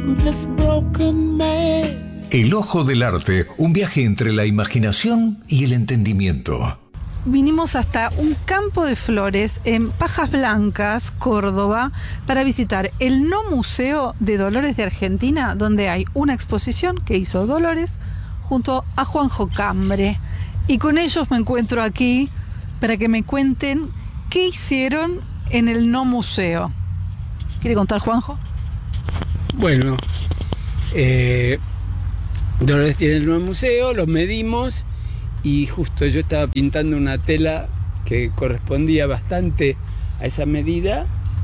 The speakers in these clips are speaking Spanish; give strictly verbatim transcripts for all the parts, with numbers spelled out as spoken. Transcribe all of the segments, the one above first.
this broken man. El ojo del arte, un viaje entre la imaginación y el entendimiento. Vinimos hasta un campo de flores en Pajas Blancas, Córdoba, para visitar el No Museo de Dolores de Argentina, donde hay una exposición que hizo Dolores junto a Juanjo Cambre. Y con ellos me encuentro aquí para que me cuenten qué hicieron en el No Museo. ¿Quiere contar, Juanjo? Bueno, eh, Dolores tiene el No Museo, los medimos. Y justo yo estaba pintando una tela que correspondía bastante a esa medida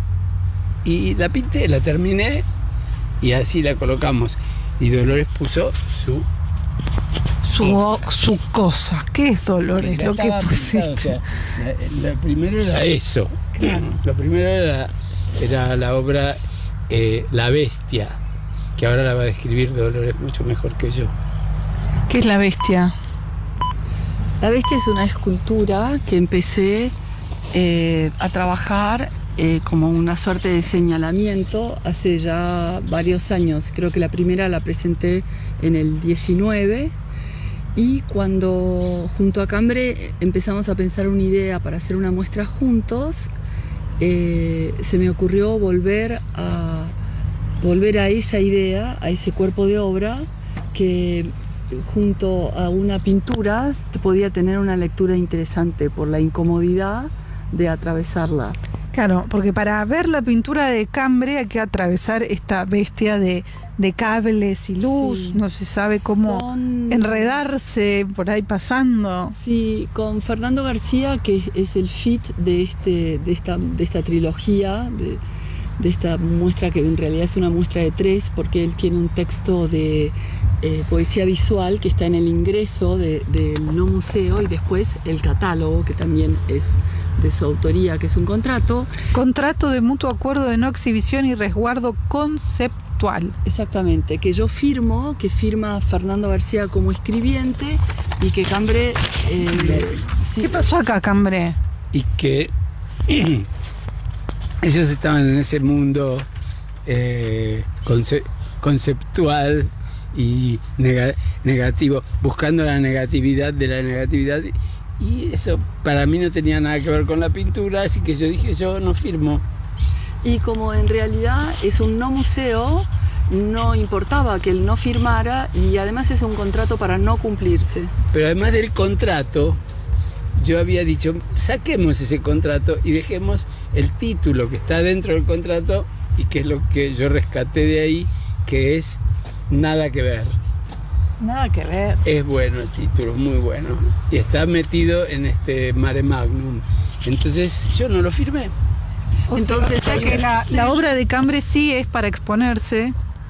y la pinté, la terminé y así la colocamos. Y Dolores puso su... Su, su cosa. ¿Qué es Dolores? Ya Lo que pusiste. Pensado, o sea, la, la primero era eso. Claro. Lo primero era, era la obra eh, La Bestia, que ahora la va a describir Dolores mucho mejor que yo. ¿Qué es La Bestia? La Bestia es una escultura que empecé eh, a trabajar eh, como una suerte de señalamiento hace ya varios años. Creo que la primera la presenté en el diecinueve y cuando junto a Cambre empezamos a pensar una idea para hacer una muestra juntos, eh, se me ocurrió volver a, volver a esa idea, a ese cuerpo de obra que junto a una pintura podía tener una lectura interesante por la incomodidad de atravesarla. Claro, porque para ver la pintura de Cambre hay que atravesar esta bestia de, de cables y luz, sí, no se sabe cómo son... enredarse por ahí pasando. Sí, con Fernando García, que es el fit de, este, de, esta, de esta trilogía, de, de esta muestra que en realidad es una muestra de tres, porque él tiene un texto de eh, poesía visual que está en el ingreso del de No Museo y después el catálogo, que también es de su autoría, que es un contrato. Contrato de mutuo acuerdo de no exhibición y resguardo conceptual. Exactamente, que yo firmo, que firma Fernando García como escribiente y que Cambre... Eh, sí. ¿Qué pasó acá, Cambre? Y que ellos estaban en ese mundo eh, conce- conceptual y neg- negativo, buscando la negatividad de la negatividad. Y eso para mí no tenía nada que ver con la pintura, así que yo dije, yo no firmo. Y como en realidad es un no museo, no importaba que él no firmara y además es un contrato para no cumplirse. Pero además del contrato, yo había dicho, saquemos ese contrato y dejemos el título que está dentro del contrato y que es lo que yo rescaté de ahí, que es Nada que ver. Nada que ver. Es bueno el título, muy bueno. Y está metido en este Mare Magnum. Entonces yo no lo firmé. O Entonces sea, que la, la obra de Cambre sí es para exponerse.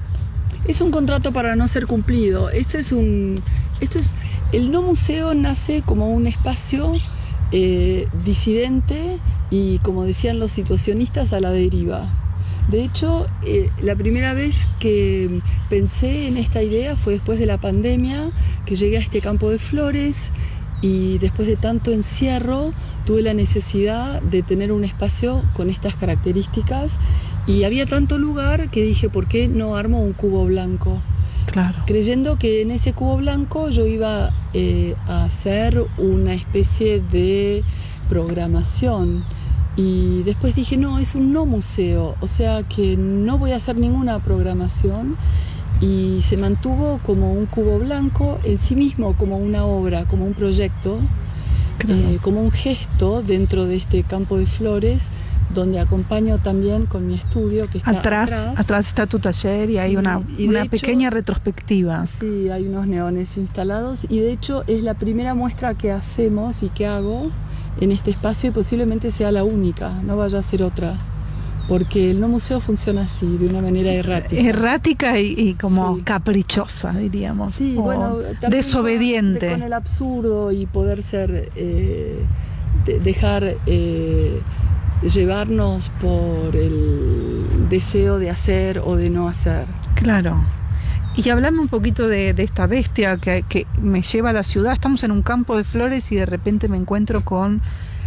Es un contrato para no ser cumplido. Esto es un, esto es, el no museo nace como un espacio eh, disidente y, como decían los situacionistas, a la deriva. De hecho, eh, la primera vez que pensé en esta idea fue después de la pandemia, que llegué a este campo de flores y después de tanto encierro tuve la necesidad de tener un espacio con estas características y había tanto lugar que dije, ¿por qué no armo un cubo blanco? Claro. Creyendo que en ese cubo blanco yo iba eh, a hacer una especie de programación. Y después dije, no, es un no museo, o sea que no voy a hacer ninguna programación y se mantuvo como un cubo blanco en sí mismo, como una obra, como un proyecto, claro. eh, como un gesto dentro de este campo de flores, donde acompaño también con mi estudio que está atrás. Atrás, atrás está tu taller y sí, hay una, y una hecho, pequeña retrospectiva. Sí, hay unos neones instalados y de hecho es la primera muestra que hacemos y que hago en este espacio y posiblemente sea la única, no vaya a ser otra, porque el no museo funciona así, de una manera errática. Errática y, y como sí. caprichosa, diríamos. Sí, bueno, desobediente. Con, con el absurdo y poder ser, eh, de, dejar eh, llevarnos por el deseo de hacer o de no hacer. Claro. Y hablame un poquito de, de esta bestia que, que me lleva a la ciudad. Estamos en un campo de flores y de repente me encuentro con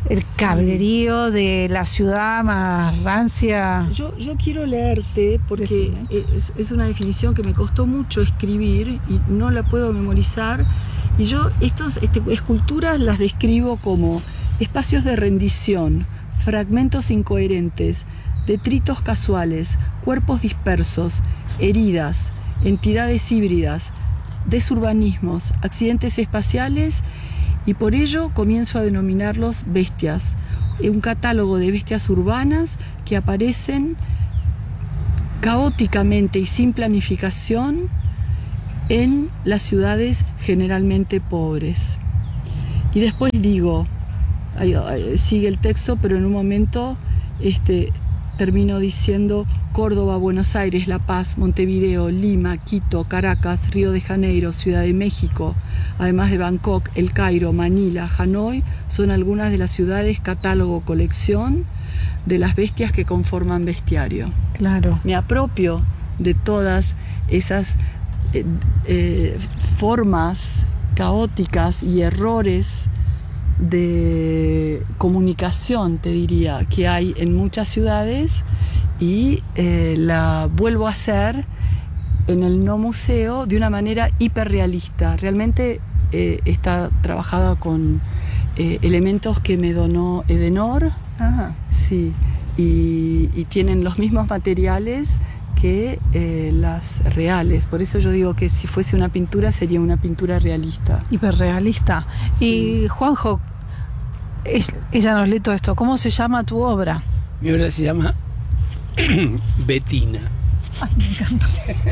el Sí. cablerío de la ciudad más rancia. Yo, yo quiero leerte porque Decime. es, es una definición que me costó mucho escribir y no la puedo memorizar. Y yo estas este, esculturas las describo como espacios de rendición, fragmentos incoherentes, detritos casuales, cuerpos dispersos, heridas, entidades híbridas, desurbanismos, accidentes espaciales, y por ello comienzo a denominarlos bestias, un catálogo de bestias urbanas que aparecen caóticamente y sin planificación en las ciudades generalmente pobres. Y después digo, ahí, ahí, sigue el texto, pero en un momento este, termino diciendo Córdoba, Buenos Aires, La Paz, Montevideo, Lima, Quito, Caracas, Río de Janeiro, Ciudad de México, además de Bangkok, El Cairo, Manila, Hanoi, son algunas de las ciudades catálogo colección de las bestias que conforman bestiario. Claro. Me apropio de todas esas eh, eh, formas caóticas y errores de comunicación, te diría, que hay en muchas ciudades, y eh, la vuelvo a hacer en el no museo de una manera hiperrealista. Realmente eh, está trabajada con eh, elementos que me donó Edenor, Ajá. sí, y, y tienen los mismos materiales que eh, las reales. Por eso yo digo que si fuese una pintura sería una pintura realista. Hiperrealista. Sí. Y Juanjo, es- ella nos lee todo esto. ¿Cómo se llama tu obra? Mi obra se llama Betina. Ay, me encanta.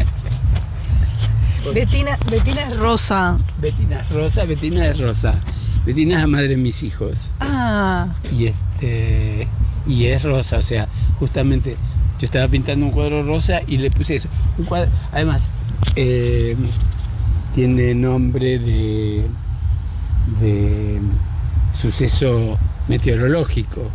Betina, Betina es rosa. Betina es rosa, Betina es rosa. Betina es la madre de mis hijos. Ah, Y este y es rosa, o sea, justamente yo estaba pintando un cuadro rosa y le puse eso. Un cuadro, además, eh, tiene nombre de, de suceso meteorológico.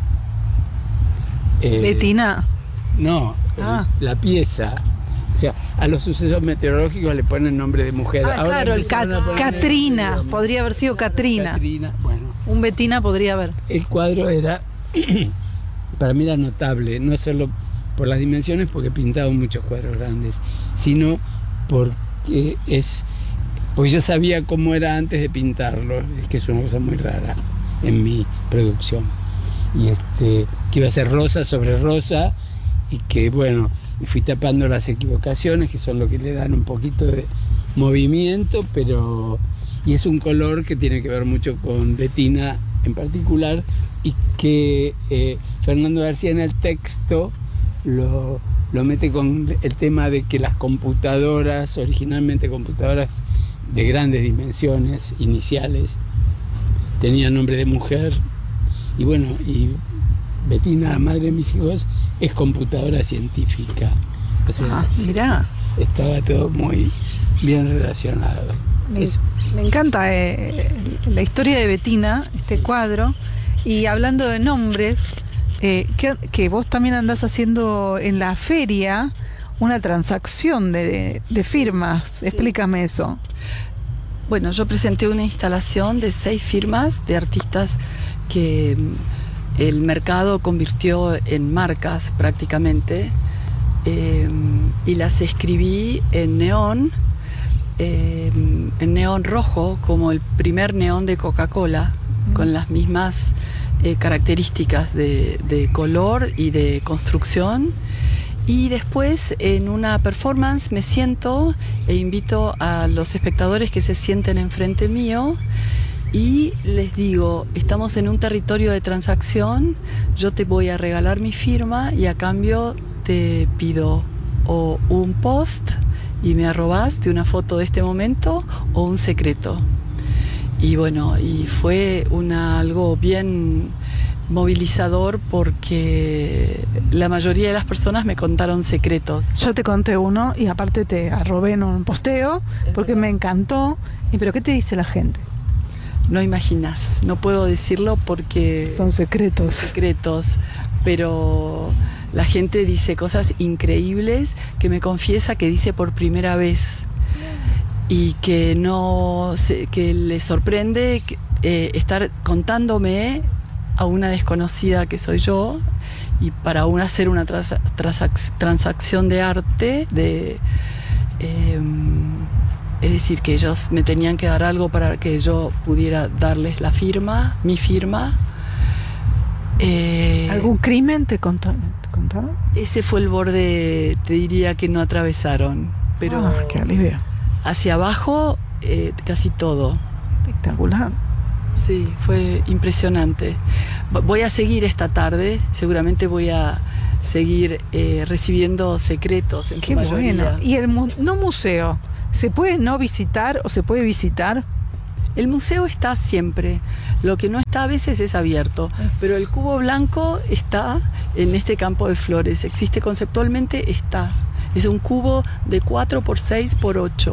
Eh, Betina. No, Ah. el- la pieza. O sea, a los sucesos meteorológicos le ponen nombre de mujer. Ah, Ahora claro, el empezaron Cat- a poner Catrina. nombre de hombre. Podría haber sido Catrina. Catrina, bueno. Un Betina podría haber. El cuadro era, para mí era notable, no solo por las dimensiones, porque he pintado muchos cuadros grandes, sino porque es, porque yo sabía cómo era antes de pintarlo, es que es una cosa muy rara en mi producción. Y este, que iba a ser rosa sobre rosa, y que bueno, y fui tapando las equivocaciones, que son lo que le dan un poquito de movimiento, pero y es un color que tiene que ver mucho con Betina en particular, y que eh, Fernando García en el texto lo, lo mete con el tema de que las computadoras, originalmente computadoras de grandes dimensiones iniciales, tenían nombre de mujer, y bueno, y Betina, la madre de mis hijos, es computadora científica. O sea, Ah, mirá. estaba todo muy bien relacionado. Me, Eso. me encanta eh, la historia de Betina, este Sí. cuadro. Y hablando de nombres, eh, que, que vos también andás haciendo en la feria una transacción de, de firmas. Explícame eso. Bueno, yo presenté una instalación de seis firmas de artistas que mm, el mercado convirtió en marcas prácticamente, eh, y las escribí en neón, eh, en neón rojo, como el primer neón de Coca-Cola, Mm. con las mismas eh, características de, de color y de construcción. Y después en una performance me siento e invito a los espectadores que se sienten enfrente mío y les digo, estamos en un territorio de transacción, yo te voy a regalar mi firma y a cambio te pido o un post y me arrobaste una foto de este momento o un secreto. Y bueno, y fue una, algo bien movilizador porque la mayoría de las personas me contaron secretos. Yo te conté uno y aparte te arrobé en un posteo porque me encantó. ¿Y pero qué te dice la gente? No imaginas, no puedo decirlo porque Son secretos. son secretos, pero la gente dice cosas increíbles que me confiesa que dice por primera vez y que no se- que le sorprende que, eh, estar contándome a una desconocida que soy yo, y para aún hacer una trans- transac- transacción de arte, de, eh, es decir, que ellos me tenían que dar algo para que yo pudiera darles la firma, mi firma. Eh, ¿Algún crimen te contaron? ¿Te contaron? ese fue el borde, te diría, que no atravesaron, pero Ah, qué alivio. hacia abajo eh, casi todo. Espectacular. Sí, fue impresionante. Voy a seguir esta tarde, seguramente voy a seguir eh, recibiendo secretos en Qué su mayoría. bueno. ¿Y el mu- no museo? ¿Se puede no visitar o se puede visitar? El museo está siempre, lo que no está a veces es abierto, Es- pero el cubo blanco está en este campo de flores, existe conceptualmente, está. Es un cubo de cuatro por seis por ocho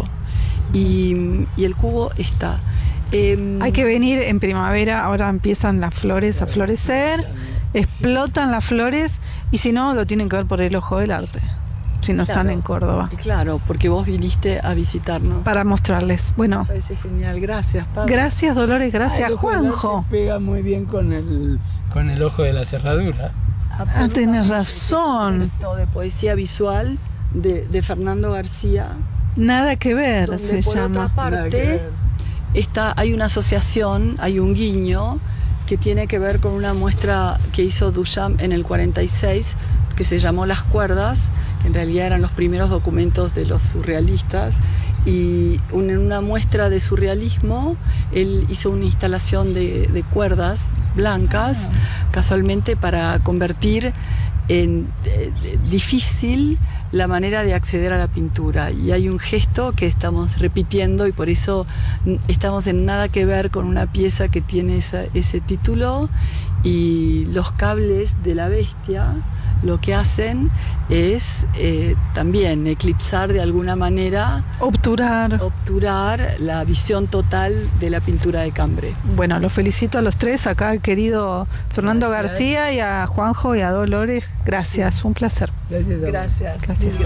y, y el cubo está. Eh, Hay que venir en primavera, ahora empiezan las flores a florecer, explotan las flores y si no, lo tienen que ver por el ojo del arte, si no están Claro. en Córdoba, Claro, porque vos viniste a visitarnos. para mostrarles. Bueno, Me parece genial, gracias, Pablo. gracias Dolores, gracias Ah, el ojo del Juanjo. arte pega muy bien con el, con el ojo de la cerradura. Ah, tenés razón. Esto de poesía visual de, de Fernando García, Nada que ver, donde se por llama. otra Nada que parte ver. está, hay una asociación, hay un guiño que tiene que ver con una muestra que hizo Duchamp en el cuarenta y seis, que se llamó Las Cuerdas, que en realidad eran los primeros documentos de los surrealistas, y un- en una muestra de surrealismo él hizo una instalación de, de cuerdas blancas, casualmente para convertir en eh, difícil la manera de acceder a la pintura, y hay un gesto que estamos repitiendo y por eso n- estamos en Nada que ver con una pieza que tiene esa- ese título, y los cables de la bestia lo que hacen es eh, también eclipsar de alguna manera, Obturar. obturar la visión total de la pintura de Cambre. Bueno, los felicito a los tres, acá al querido Fernando Gracias. García y a Juanjo y a Dolores. Gracias, un placer. Gracias a vos. Gracias. Gracias.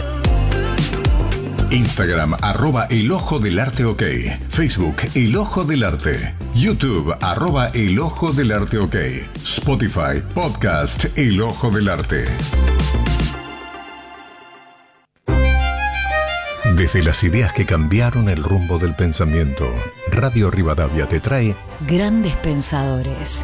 Instagram, arroba El Ojo del Arte OK. Facebook, El Ojo del Arte. YouTube, arroba El Ojo del Arte OK. Spotify, podcast El Ojo del Arte. Desde las ideas que cambiaron el rumbo del pensamiento, Radio Rivadavia te trae Grandes pensadores.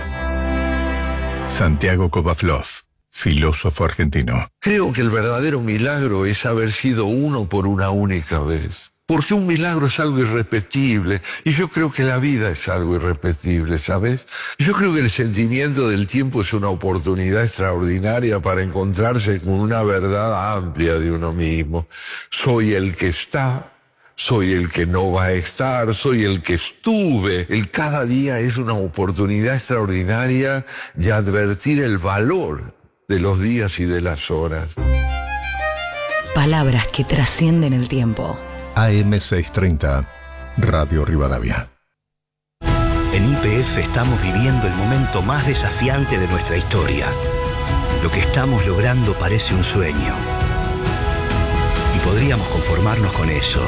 Santiago Kovaflov, filósofo argentino. Creo que el verdadero milagro es haber sido uno por una única vez. Porque un milagro es algo irrepetible, y yo creo que la vida es algo irrepetible, ¿sabes? Yo creo que el sentimiento del tiempo es una oportunidad extraordinaria para encontrarse con una verdad amplia de uno mismo. Soy el que está, soy el que no va a estar, soy el que estuve. El cada día es una oportunidad extraordinaria de advertir el valor de los días y de las horas. Palabras que trascienden el tiempo. A M seiscientos treinta, Radio Rivadavia. En Y P F estamos viviendo el momento más desafiante de nuestra historia. Lo que estamos logrando parece un sueño. Y podríamos conformarnos con eso.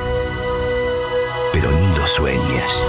Pero ni lo sueñes.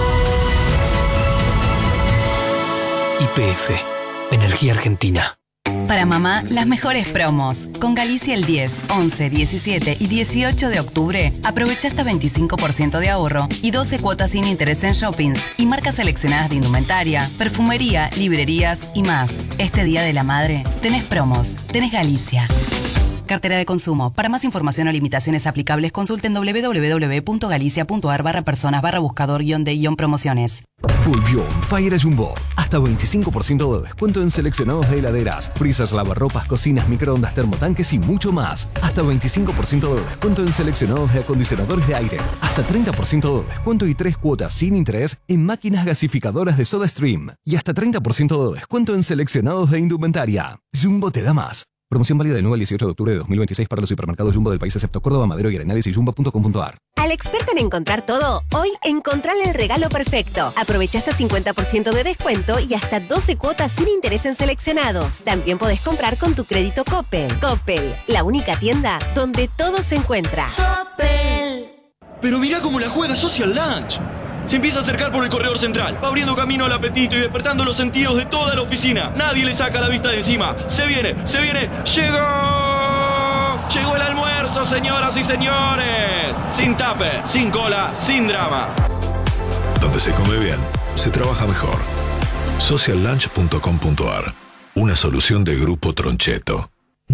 Y P F, Energía Argentina. Para mamá, las mejores promos. Con Galicia el diez, once, diecisiete y dieciocho de octubre, aprovecha hasta veinticinco por ciento de ahorro y doce cuotas sin interés en shoppings y marcas seleccionadas de indumentaria, perfumería, librerías y más. Este Día de la Madre, tenés promos, tenés Galicia. Cartera de consumo. Para más información o limitaciones aplicables, consulten doble u doble u doble u punto galicia punto a r barra personas barra buscador guión de guión promociones. Volvió On Fire Jumbo. Hasta veinticinco por ciento de descuento en seleccionados de heladeras, freezers, lavarropas, cocinas, microondas, termotanques y mucho más. Hasta veinticinco por ciento de descuento en seleccionados de acondicionadores de aire. Hasta treinta por ciento de descuento y tres cuotas sin interés en máquinas gasificadoras de SodaStream. Y hasta treinta por ciento de descuento en seleccionados de indumentaria. Jumbo te da más. Promoción válida del nueve al dieciocho de octubre de dos mil veintiséis para los supermercados Jumbo del país excepto Córdoba, Madero y Arenales y jumbo punto com punto a r. Al experto en encontrar todo, hoy encontrale el regalo perfecto. Aprovecha hasta cincuenta por ciento de descuento y hasta doce cuotas sin interés en seleccionados. También podés comprar con tu crédito Coppel. Coppel, la única tienda donde todo se encuentra. Coppel. Pero mirá cómo la juega Social Lunch. Se empieza a acercar por el corredor central. Va abriendo camino al apetito y despertando los sentidos de toda la oficina. Nadie le saca la vista de encima. Se viene, se viene. ¡Llegó! Llegó el almuerzo, señoras y señores. Sin tupper, sin cola, sin drama. Donde se come bien, se trabaja mejor. social lunch punto com punto a r. Una solución de Grupo Troncheto.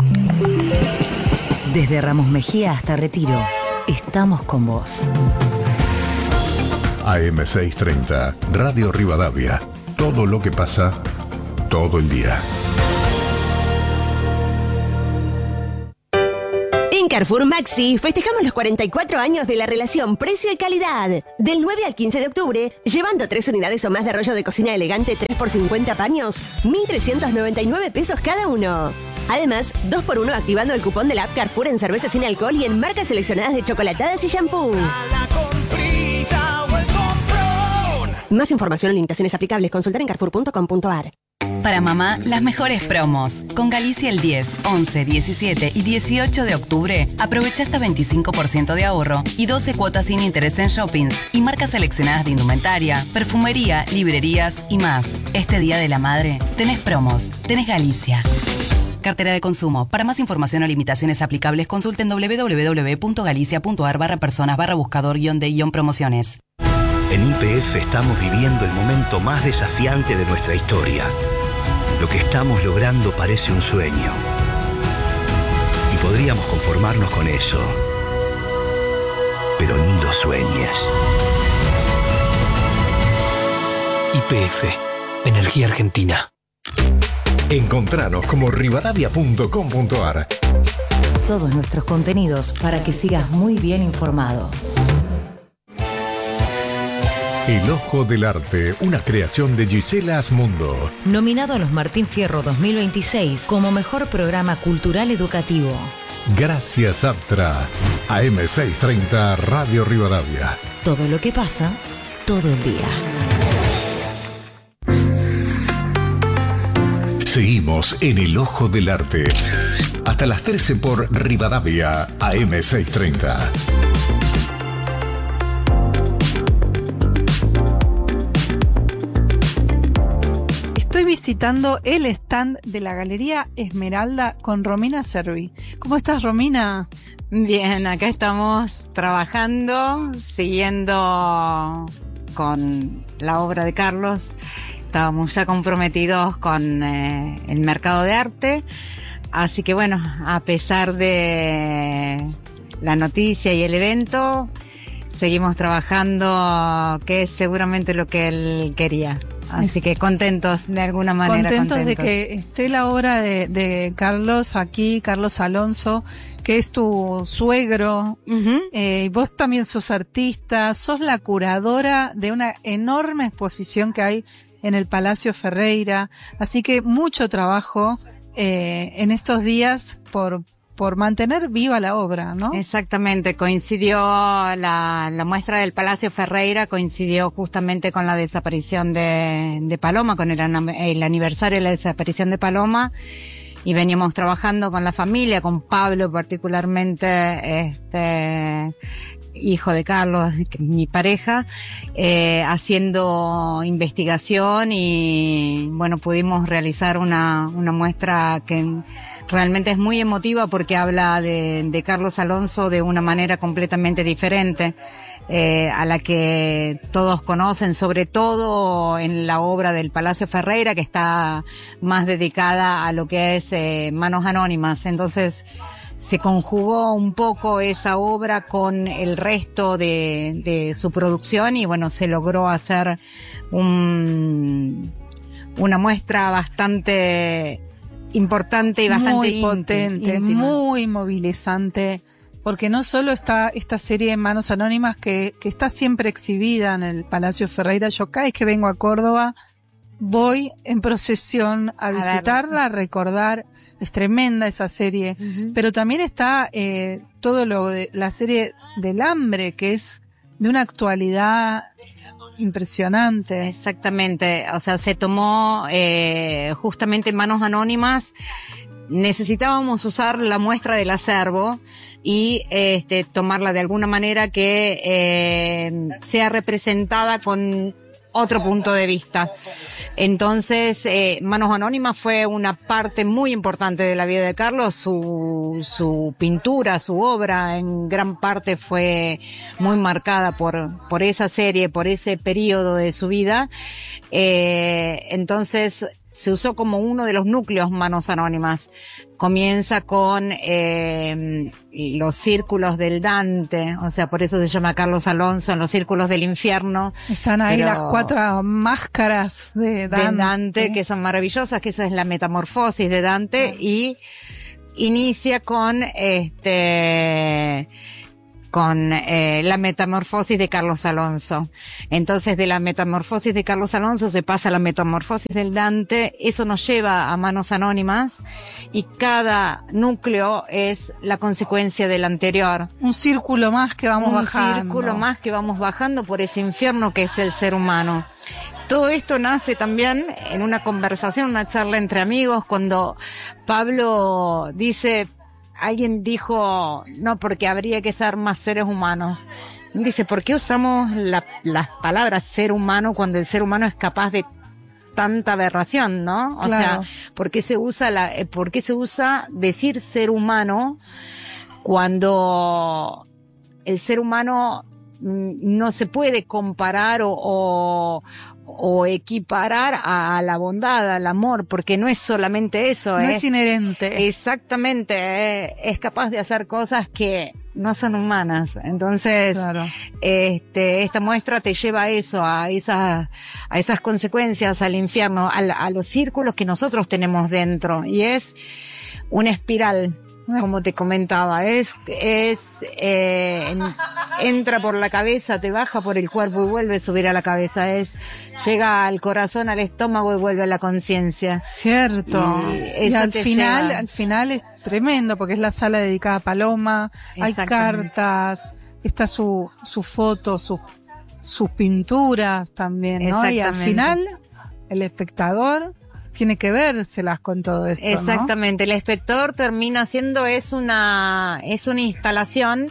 Desde Ramos Mejía hasta Retiro, estamos con vos. A M seiscientos treinta, Radio Rivadavia. Todo lo que pasa, todo el día. En Carrefour Maxi festejamos los cuarenta y cuatro años de la relación precio y calidad. Del nueve al quince de octubre, llevando tres unidades o más de rollo de cocina elegante tres por cincuenta paños, mil trescientos noventa y nueve pesos cada uno. Además, dos por uno activando el cupón de la app Carrefour en cerveza sin alcohol y en marcas seleccionadas de chocolatadas y shampoo. Más información o limitaciones aplicables, consultar en carrefour punto com punto a r. Para mamá, las mejores promos. Con Galicia el diez, once, diecisiete y dieciocho de octubre, aprovecha hasta veinticinco por ciento de ahorro y doce cuotas sin interés en shoppings y marcas seleccionadas de indumentaria, perfumería, librerías y más. Este Día de la Madre, tenés promos, tenés Galicia. Cartera de consumo. Para más información o limitaciones aplicables, consulten doble u doble u doble u punto galicia punto a r barra personas barra buscador guión de guión promociones. En Y P F estamos viviendo el momento más desafiante de nuestra historia. Lo que estamos logrando parece un sueño. Y podríamos conformarnos con eso. Pero ni lo sueñes. Y P F, Energía Argentina. Encontranos como rivadavia punto com punto a r. Todos nuestros contenidos para que sigas muy bien informado. El Ojo del Arte, una creación de Gisela Asmundo. Nominado a los Martín Fierro dos mil veintiséis como mejor programa cultural educativo. Gracias, Aptra. A M seiscientos treinta, Radio Rivadavia. Todo lo que pasa, todo el día. Seguimos en El Ojo del Arte. Hasta las trece por Rivadavia, A M seiscientos treinta. Estoy visitando el stand de la Galería Esmeralda con Romina Servi. ¿Cómo estás, Romina? Bien, acá estamos trabajando, siguiendo con la obra de Carlos. Estábamos ya comprometidos con eh, el mercado de arte. Así que bueno, a pesar de la noticia y el evento, seguimos trabajando, que es seguramente lo que él quería. Así que contentos, de alguna manera. Contentos, contentos. de que esté la obra de, de Carlos aquí, Carlos Alonso, que es tu suegro. Uh-huh. eh, y vos también sos artista, sos la curadora de una enorme exposición que hay en el Palacio Ferreira. Así que mucho trabajo eh, en estos días por por mantener viva la obra, ¿no? Exactamente, coincidió la, la muestra del Palacio Ferreira, coincidió justamente con la desaparición de, de Paloma, con el, el aniversario de la desaparición de Paloma, y veníamos trabajando con la familia, con Pablo particularmente, este hijo de Carlos, mi pareja, eh, haciendo investigación, y bueno, pudimos realizar una, una muestra que realmente es muy emotiva porque habla de, de Carlos Alonso de una manera completamente diferente eh, a la que todos conocen, sobre todo en la obra del Palacio Ferreira, que está más dedicada a lo que es eh, Manos Anónimas. Entonces se conjugó un poco esa obra con el resto de, de su producción, y bueno, se logró hacer un, una muestra bastante importante y bastante muy potente, íntima. Muy movilizante, porque no solo está esta serie de Manos Anónimas que, que está siempre exhibida en el Palacio Ferreira. Yo cada vez que vengo a Córdoba voy en procesión a, a visitarla, a recordar. Es tremenda esa serie. Uh-huh. Pero también está eh, todo lo de la serie del hambre, que es de una actualidad impresionante. Exactamente, o sea, se tomó eh, justamente Manos Anónimas, necesitábamos usar la muestra del acervo y este, tomarla de alguna manera que eh, sea representada con otro punto de vista. Entonces, eh, Manos Anónimas fue una parte muy importante de la vida de Carlos. Su, su pintura, su obra, en gran parte fue muy marcada por, por esa serie, por ese periodo de su vida. Eh, entonces, se usó como uno de los núcleos Manos Anónimas. Comienza con eh, los círculos del Dante, o sea, por eso se llama Carlos Alonso, en los círculos del infierno. Están ahí las cuatro máscaras de Dante. De Dante, que son maravillosas, que esa es la metamorfosis de Dante, y inicia con este... con eh, la metamorfosis de Carlos Alonso. Entonces, de la metamorfosis de Carlos Alonso se pasa a la metamorfosis del Dante. Eso nos lleva a Manos Anónimas, y cada núcleo es la consecuencia del anterior. Un círculo más que vamos Un bajando. Un círculo más que vamos bajando por ese infierno que es el ser humano. Todo esto nace también en una conversación, una charla entre amigos, cuando Pablo dice... Alguien dijo, no, porque habría que ser más seres humanos. Dice, ¿por qué usamos la, las palabras ser humano cuando el ser humano es capaz de tanta aberración, no? O Claro. sea, ¿por qué se usa la, por qué se usa decir ser humano cuando el ser humano no se puede comparar o, o, o equiparar a, a la bondad, al amor, porque no es solamente eso. No es, es inherente. Exactamente, eh, es capaz de hacer cosas que no son humanas. Entonces, claro. este, esta muestra te lleva a eso, a esas, a esas consecuencias, al infierno, a, a los círculos que nosotros tenemos dentro. Y es una espiral. Como te comentaba, es, es, eh, en, entra por la cabeza, te baja por el cuerpo y vuelve a subir a la cabeza, es, llega al corazón, al estómago y vuelve a la conciencia. Cierto. Y, y al te final, lleva. al final es tremendo, porque es la sala dedicada a Paloma, hay cartas, está su, su foto, su, sus pinturas también, ¿no? Y al final, el espectador tiene que vérselas con todo esto, Exactamente, ¿no? El espectador termina siendo, es una, es una instalación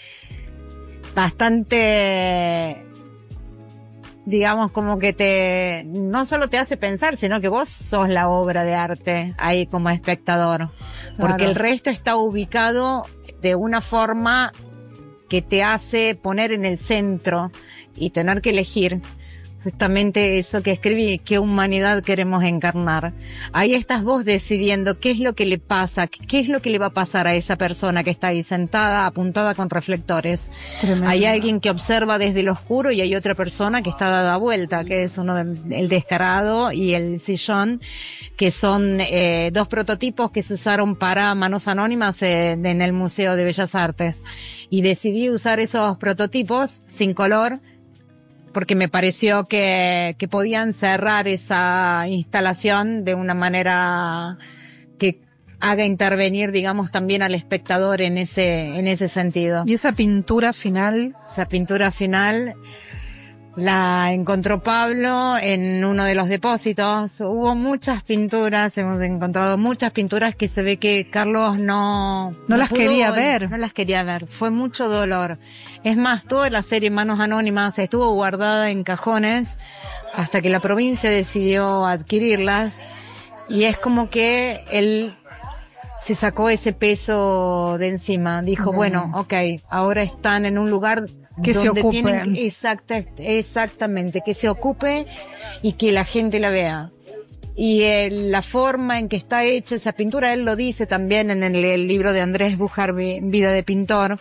bastante, digamos, como que te, no solo te hace pensar, sino que vos sos la obra de arte ahí como espectador. Porque Claro. el resto está ubicado de una forma que te hace poner en el centro y tener que elegir. Justamente eso que escribí, qué humanidad queremos encarnar. Ahí estás vos decidiendo qué es lo que le pasa, qué es lo que le va a pasar a esa persona que está ahí sentada, apuntada con reflectores. Tremendo. Hay alguien que observa desde lo oscuro y hay otra persona que está dada vuelta, que es uno de, el descarado y el sillón, que son eh, dos prototipos que se usaron para Manos Anónimas eh, en el Museo de Bellas Artes. Y decidí usar esos prototipos sin color, porque me pareció que, que podían cerrar esa instalación de una manera que haga intervenir, digamos, también al espectador en ese, en ese sentido. Y esa pintura final. Esa pintura final la encontró Pablo en uno de los depósitos. Hubo muchas pinturas, hemos encontrado muchas pinturas que se ve que Carlos no... No las pudo, quería ver. No las quería ver. Fue mucho dolor. Es más, toda la serie Manos Anónimas estuvo guardada en cajones hasta que la provincia decidió adquirirlas. Y es como que él se sacó ese peso de encima. Dijo, Bien. bueno, ok, ahora están en un lugar Que se donde ocupen. tienen que- exacta, exactamente, que se ocupe y que la gente la vea. Y eh, la forma en que está hecha esa pintura, él lo dice también en el, el libro de Andrés Bujar, Vi- Vida de Pintor.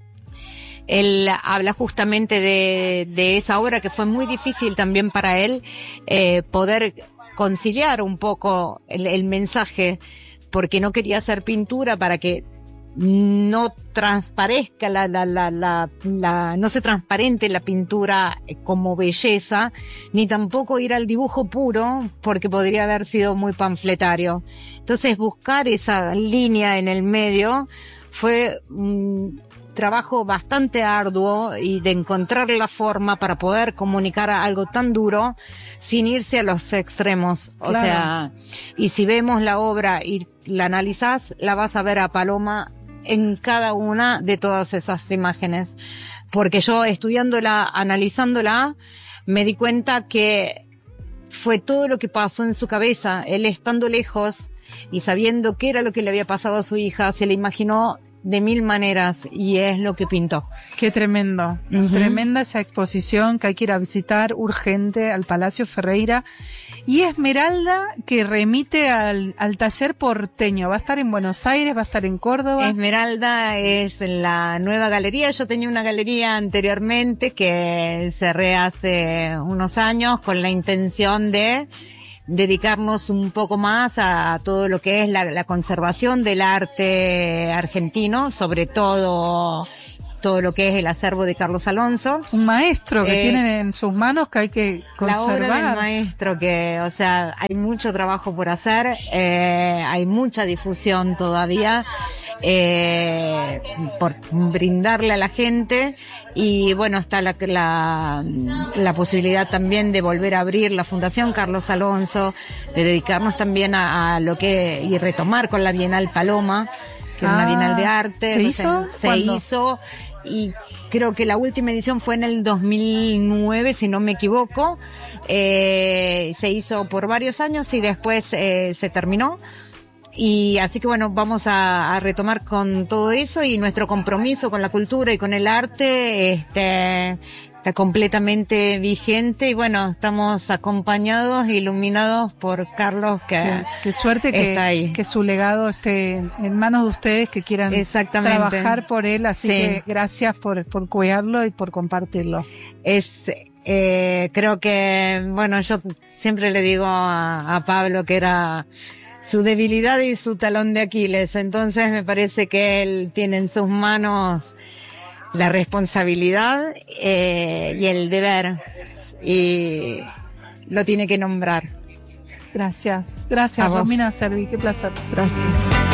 Él habla justamente de, de esa obra que fue muy difícil también para él eh, poder conciliar un poco el, el mensaje, porque no quería hacer pintura para que no transparezca la, la, la, la, la, no se transparente la pintura como belleza, ni tampoco ir al dibujo puro, porque podría haber sido muy panfletario. Entonces buscar esa línea en el medio fue mm, trabajo bastante arduo y de encontrar la forma para poder comunicar algo tan duro sin irse a los extremos. O Claro. sea, y si vemos la obra y la analizás, la vas a ver a Paloma en cada una de todas esas imágenes. Porque yo estudiándola, analizándola, me di cuenta que fue todo lo que pasó en su cabeza. Él estando lejos y sabiendo qué era lo que le había pasado a su hija, se le imaginó de mil maneras y es lo que pintó. Qué tremendo. Uh-huh. Tremenda esa exposición que hay que ir a visitar urgente al Palacio Ferreira. Y Esmeralda, que remite al, al taller porteño. Va a estar en Buenos Aires, va a estar en Córdoba. Esmeralda es la nueva galería. Yo tenía una galería anteriormente que cerré hace unos años con la intención de dedicarnos un poco más a todo lo que es la, la conservación del arte argentino, sobre todo todo lo que es el acervo de Carlos Alonso. Un maestro que Eh, tienen en sus manos que hay que La obra conservar. del maestro, que, o sea, hay mucho trabajo por hacer, eh, hay mucha difusión todavía, eh, por brindarle a la gente, y bueno, está la, la, la posibilidad también de volver a abrir la Fundación Carlos Alonso, de dedicarnos también a, a lo que, y retomar con la Bienal Paloma, que es Ah, una Bienal de Arte. ¿se O hizo? sea, Se ¿Cuándo? hizo, y creo que la última edición fue en el dos mil nueve, si no me equivoco. Eh, se hizo por varios años y después eh, se terminó. Y así que bueno, vamos a, a retomar con todo eso, y nuestro compromiso con la cultura y con el arte este, está completamente vigente, y bueno, estamos acompañados e iluminados por Carlos, que Qué, qué suerte que, está ahí. que su legado esté en manos de ustedes que quieran Exactamente. trabajar por él. Así Sí. que gracias por, por cuidarlo y por compartirlo. Es, eh, creo que, bueno, yo siempre le digo a, a Pablo que era su debilidad y su talón de Aquiles. Entonces me parece que él tiene en sus manos la responsabilidad eh, y el deber, y lo tiene que nombrar. Gracias. Gracias, A vos. Romina Servi. Qué placer. Gracias.